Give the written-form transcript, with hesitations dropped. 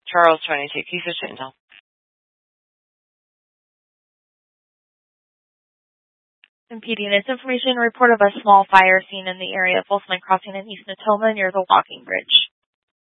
Charles 22, Keisha Chintel. Impeding this information, report of a small fire seen in the area of Wolfman Crossing in East Natoma near the walking bridge.